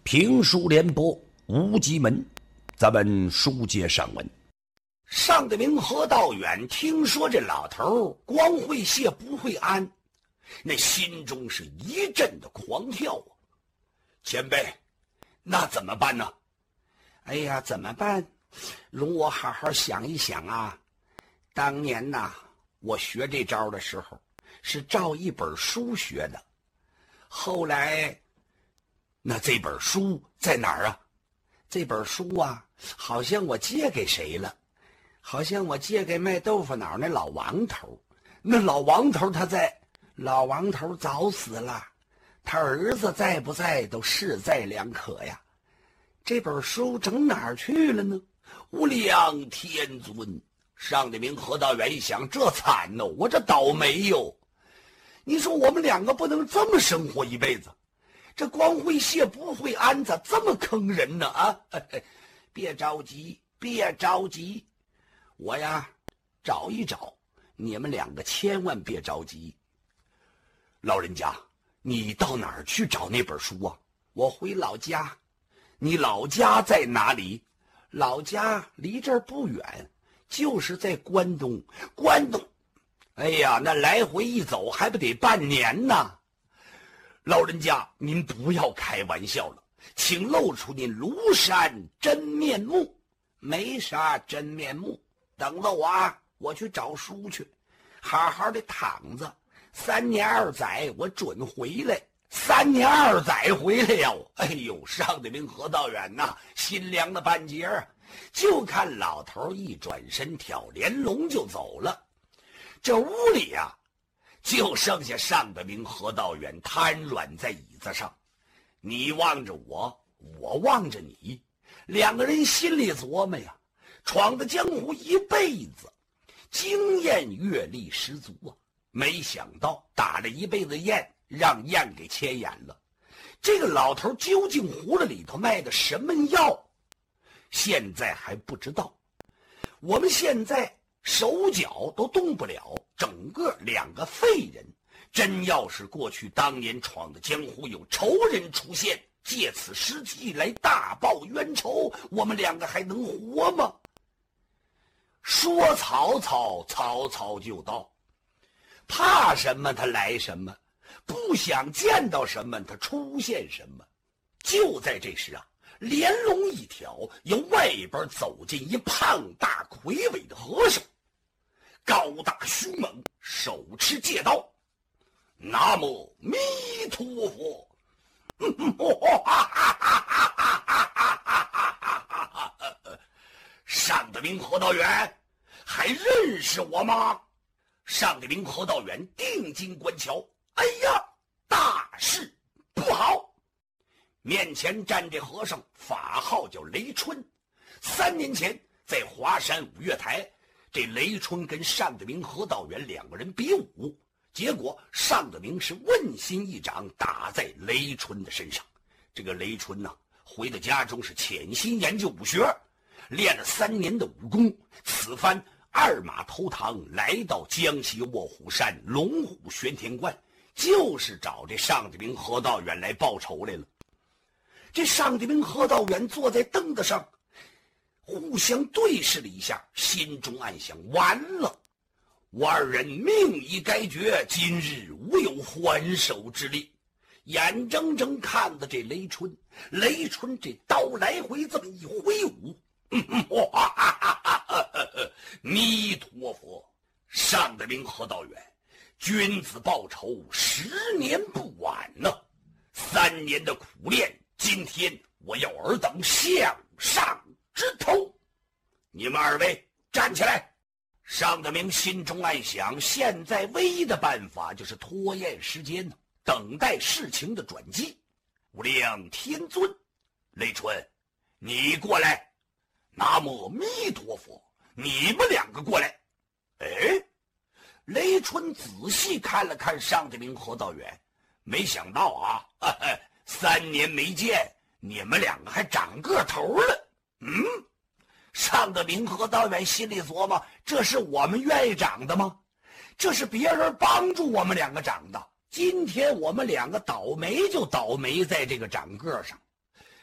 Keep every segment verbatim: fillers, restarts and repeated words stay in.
评书联播无极门，咱们书接上文。上得明何道远听说这老头光会谢不会安，那心中是一阵的狂跳啊！前辈，那怎么办呢？ 哎呀，怎么办？容我好好想一想啊。当年呐，我学这招的时候是照一本书学的，后来那这本书在哪儿啊？ 这本书啊，好像我借给谁了，好像我借给卖豆腐脑那老王头。 那老王头他在？ 老王头早死了，他儿子在不在都势在两可呀。这本书整哪儿去了呢？ 无量天尊！上得明何道远一想，这惨哦，我这倒霉哟！你说我们两个不能这么生活一辈子，这光会谢不会安，咋这么坑人呢？啊， 别着急，别着急，我呀找一找，你们两个千万别着急。 老人家，你到哪儿去找那本书啊？ 我回老家。 你老家在哪里？ 老家离这儿不远，就是在关东。 关东？哎呀，那来回一走还不得半年呢。老人家，您不要开玩笑了，请露出您庐山真面目。 没啥真面目，等着我啊，我去找书去，好好的躺着，三年二载我准回来。 三年二载回来呀！哎呦，上得明何道远呐，心凉了半截儿。就看老头一转身挑帘笼就走了。这屋里呀、啊，就剩下上得明何道远瘫软在椅子上。你望着我，我望着你，两个人心里琢磨呀，闯的江湖一辈子，经验阅历十足啊，没想到打了一辈子雁，让雁给牵眼了。这个老头究竟葫芦里头卖的什么药，现在还不知道。我们现在手脚都动不了，整个两个废人。真要是过去当年闯的江湖有仇人出现，借此时机来大报冤仇，我们两个还能活吗？说曹操，曹操就到。怕什么他来什么，不想见到什么他出现什么。就在这时啊，帘笼一挑，由外边走进一胖大魁伟的和尚，高大凶猛，手持戒刀。南无弥陀佛。上得明何道远，还认识我吗？上得明何道远定睛观瞧，哎呀，大事不好！面前站这和尚，法号叫雷春。三年前在华山五岳台，这雷春跟上得明何道远两个人比武，结果上得明是问心一掌打在雷春的身上。这个雷春呢、啊，回到家中是潜心研究武学，练了三年的武功。此番二马投堂，来到江西卧虎山龙虎玄天观，就是找这上得明何道远来报仇来了。这上得明何道远坐在凳子上，互相对视了一下，心中暗想：完了，我二人命已该绝，今日无有还手之力。眼睁睁看着这雷春，雷春这刀来回这么一挥舞，弥陀佛！上得明何道远，君子报仇，十年不晚呢。三年的苦练，今天我要尔等向上之头。你们二位站起来！上得明心中暗想，现在唯一的办法就是拖延时间，等待事情的转机。无量天尊，雷春，你过来。南无弥陀佛，你们两个过来。哎，雷春仔细看了看上得明何道远，没想到啊，呵呵，三年没见，你们两个还长个头了。嗯，上得明何道远心里琢磨，这是我们愿意长的吗？这是别人帮助我们两个长的。今天我们两个倒霉就倒霉在这个长个上。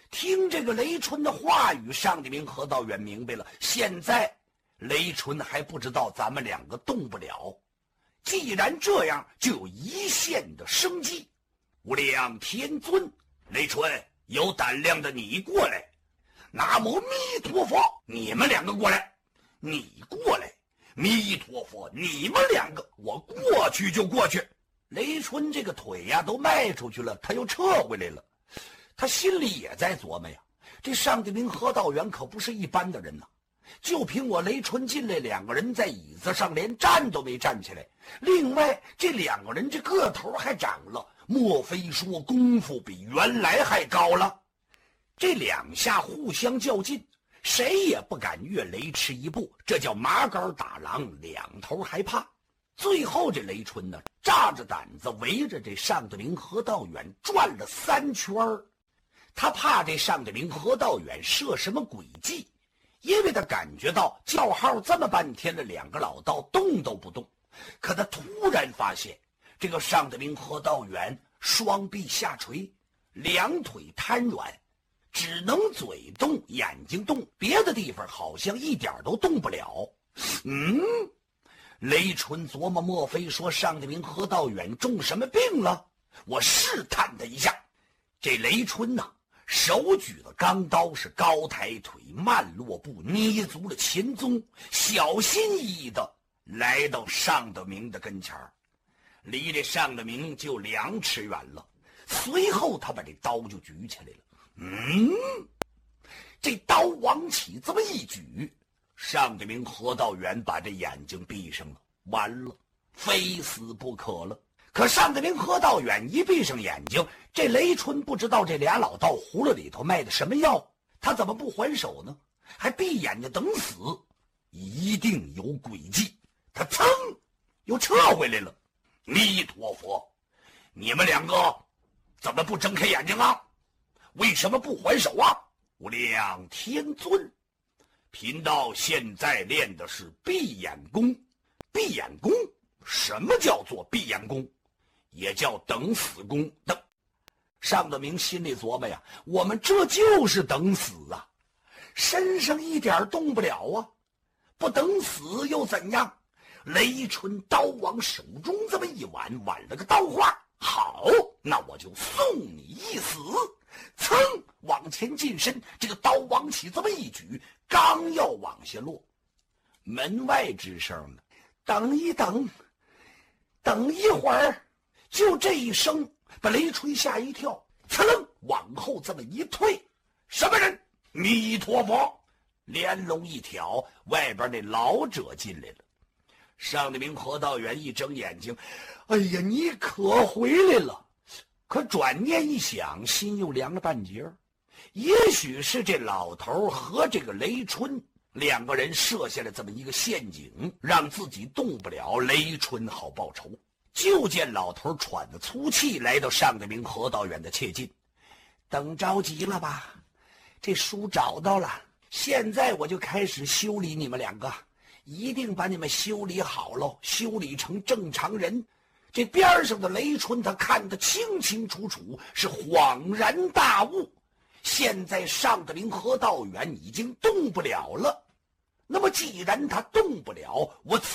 听这个雷春的话语，上帝明何道远明白了，现在雷春还不知道咱们两个动不了，既然这样，就有一线的生机。无量天尊，雷春，有胆量的你过来。南无弥陀佛，你们两个过来。你过来，弥陀佛，你们两个，我过去就过去。雷春这个腿呀都迈出去了，他又撤回来了。他心里也在琢磨呀，这上帝明何道远可不是一般的人呐。就凭我雷春进来，两个人在椅子上连站都没站起来。另外，这两个人这个头还长了，莫非说功夫比原来还高了？这两下互相较劲，谁也不敢越雷池一步，这叫麻杆打狼，两头害怕。最后这雷春呢，炸着胆子围着这上帝明何道远转了三圈儿。他怕这上帝明何道远设什么诡计，因为他感觉到叫号这么半天了，两个老道动都不动。可他突然发现，这个上帝明何道远双臂下垂，两腿瘫软，只能嘴动眼睛动，别的地方好像一点都动不了。嗯，雷春琢磨，莫非说上帝明何道远中什么病了？我试探他一下。这雷春呐，手举的钢刀，是高抬腿，慢落步，捏足了前宗，小心翼翼的来到上德明的跟前儿，离这上德明就两尺远了。随后他把这刀就举起来了。嗯，这刀往起这么一举，上德明何道远把这眼睛闭上了，完了，非死不可了。可上德明何道远一闭上眼睛，这雷春不知道这俩老道葫芦里头卖的什么药，他怎么不还手呢？还闭眼睛等死？一定有诡计。他噌又撤回来了。弥陀佛，你们两个怎么不睁开眼睛啊？为什么不还手啊？无量天尊，贫道现在练的是闭眼功。闭眼功？什么叫做闭眼功？也叫等死功。等上德明心里琢磨呀，我们这就是等死啊，身上一点动不了啊，不等死又怎样？雷春刀往手中这么一挽，挽了个刀花。好，那我就送你一死。噌往前近身，这个刀往起这么一举，刚要往下落，门外之声呢，等一等，等一会儿。就这一声把雷春吓一跳，噌楞往后这么一退。什么人？弥陀佛！连龙一挑，外边那老者进来了。上帝明何道远一睁眼睛，哎呀，你可回来了。可转念一想，心又凉了半截。也许是这老头和这个雷春两个人设下了这么一个陷阱，让自己动不了，雷春好报仇。就见老头喘着粗气来到上帝明何道远的切近。等着急了吧？这书找到了，现在我就开始修理你们两个，一定把你们修理好喽，修理成正常人。这边上的雷春他看得清清楚楚，是恍然大悟。现在上帝明何道远已经动不了了，那么既然他动不了，我